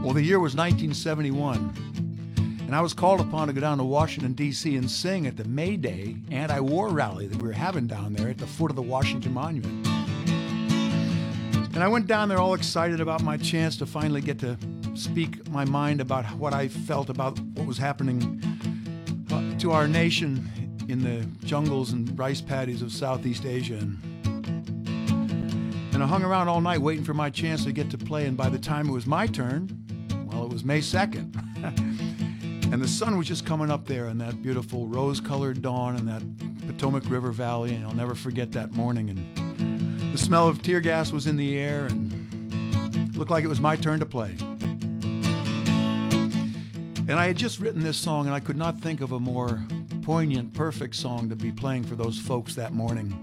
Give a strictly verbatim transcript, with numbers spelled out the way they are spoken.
Well, the year was nineteen seventy-one, and I was called upon to go down to Washington, D C and sing at the May Day anti-war rally that we were having down there at the foot of the Washington Monument. And I went down there all excited about my chance to finally get to speak my mind about what I felt about what was happening uh, to our nation in the jungles and rice paddies of Southeast Asia. And, and I hung around all night waiting for my chance to get to play, and by the time it was my turn, well, it was May second. And the sun was just coming up there in that beautiful rose-colored dawn in that Potomac River Valley, and I'll never forget that morning. And the smell of tear gas was in the air, and it looked like it was my turn to play. And I had just written this song, and I could not think of a more poignant, perfect song to be playing for those folks that morning.